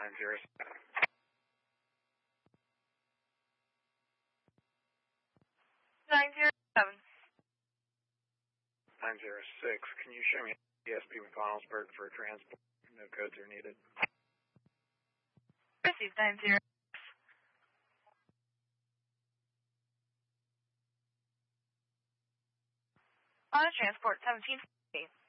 907. 907. 906. Can you show me ESP McConnellsburg for transport? No codes are needed. Received 906. On a transport 1750.